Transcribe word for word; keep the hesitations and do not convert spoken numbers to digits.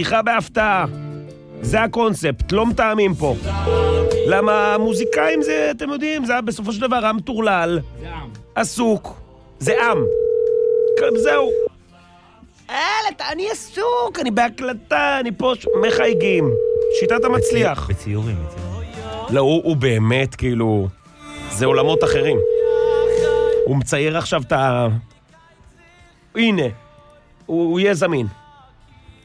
שיחה בהפתעה. זה הקונספט, לא מתאמים פה. למה מוזיקאים זה, אתם יודעים, זה בסופו של דבר עם טורלל. זה עם. עסוק. זה עם. זהו. אלה, אני עסוק, אני בהקלטה, אני פה מחייגים. שיטת המצליח. בציורים, בציורים. לא, הוא, הוא באמת, כאילו, זה עולמות אחרים. הוא מצייר עכשיו את ה... הנה, הוא, הוא יהיה זמין.